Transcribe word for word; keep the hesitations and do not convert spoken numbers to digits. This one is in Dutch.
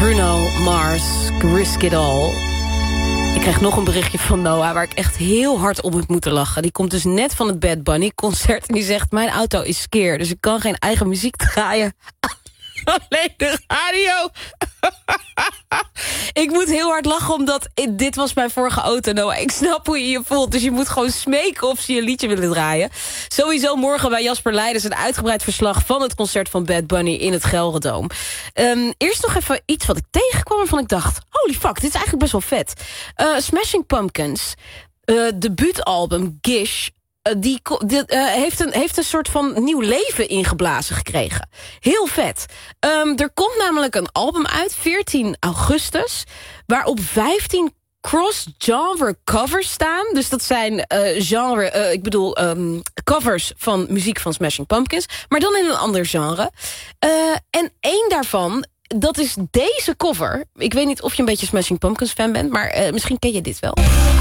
Bruno Mars, Risk It All. Ik krijg nog een berichtje van Noah waar ik echt heel hard om moet moeten lachen. Die komt dus net van het Bad Bunny concert en die zegt... mijn auto is skeer, dus ik kan geen eigen muziek draaien. Alleen de radio. Ik moet heel hard lachen, omdat dit was mijn vorige auto, Noah. Ik snap hoe je je voelt, dus je moet gewoon smeken of ze je liedje willen draaien. Sowieso morgen bij Jasper Leidens een uitgebreid verslag van het concert van Bad Bunny in het Gelredome. Um, eerst nog even iets wat ik tegenkwam waarvan ik dacht... holy fuck, dit is eigenlijk best wel vet. Uh, Smashing Pumpkins, uh, debuutalbum Gish... Uh, die, die uh, heeft, een, heeft een soort van nieuw leven ingeblazen gekregen. Heel vet. Um, er komt namelijk een album uit, veertien augustus... waarop vijftien cross-genre covers staan. Dus dat zijn uh, genre, uh, ik bedoel um, covers van muziek van Smashing Pumpkins... maar dan in een ander genre. Uh, en één daarvan... dat is deze cover. Ik weet niet of je een beetje Smashing Pumpkins fan bent... maar uh, misschien ken je dit wel.